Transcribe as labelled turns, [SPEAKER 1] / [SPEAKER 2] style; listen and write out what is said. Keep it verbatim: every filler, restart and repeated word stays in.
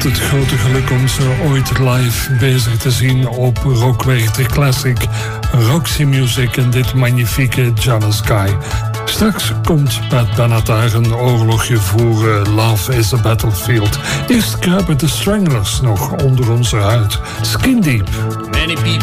[SPEAKER 1] het grote geluk om ze ooit live bezig te zien op Rockwerchter Classic, Roxy Music en dit magnifieke Jealous Guy. Straks komt Pat Benatar een oorlogje voeren, Love is a Battlefield. Eerst kruipen de Stranglers nog onder onze huid. Skin Deep.
[SPEAKER 2] Many people